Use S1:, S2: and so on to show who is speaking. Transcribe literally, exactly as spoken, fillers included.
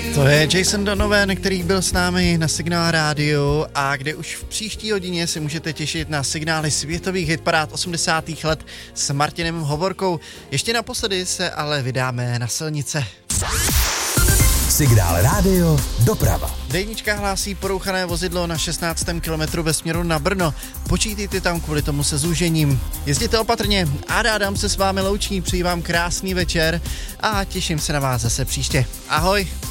S1: To je Jason Donovan, který byl s námi na Signál rádiu a kde už v příští hodině si můžete těšit na signály světových hitparád osmdesátých let s Martinem Hovorkou. Ještě naposledy se ale vydáme na silnice.
S2: Signál rádio doprava.
S1: Dejnička hlásí porouchané vozidlo na šestnáctém kilometru ve směru na Brno. Počítejte tam kvůli tomu se zúžením. Jezděte opatrně a Adam se s vámi loučí, přeji vám krásný večer a těším se na vás zase příště. Ahoj!